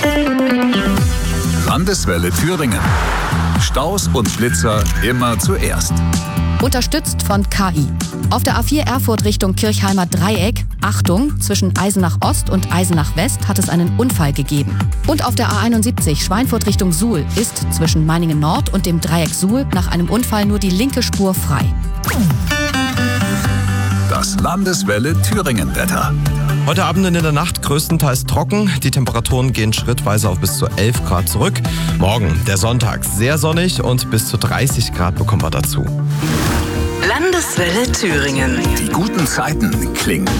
Landeswelle Thüringen. Staus und Blitzer immer zuerst. Unterstützt von KI. Auf der A4 Erfurt Richtung Kirchheimer Dreieck, Achtung, zwischen Eisenach Ost und Eisenach West hat es einen Unfall gegeben. Und auf der A71 Schweinfurt Richtung Suhl ist zwischen Meiningen Nord und dem Dreieck Suhl nach einem Unfall nur die linke Spur frei. Das Landeswelle Thüringen-Wetter. Heute Abend und in der Nacht größtenteils trocken. Die Temperaturen gehen schrittweise auf bis zu 11 Grad zurück. Morgen, der Sonntag, sehr sonnig und bis zu 30 Grad bekommen wir dazu. Landeswelle Thüringen. Die guten Zeiten klingen